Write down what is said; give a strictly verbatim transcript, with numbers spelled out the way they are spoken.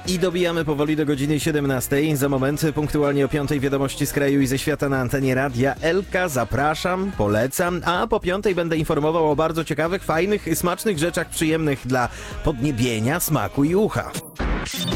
I dobijamy powoli do godziny siedemnastej. Za moment punktualnie o piątej wiadomości z kraju i ze świata na antenie Radia Elka. Zapraszam, polecam, a po piątej będę informował o bardzo ciekawych, fajnych, smacznych rzeczach przyjemnych dla podniebienia, smaku i ucha.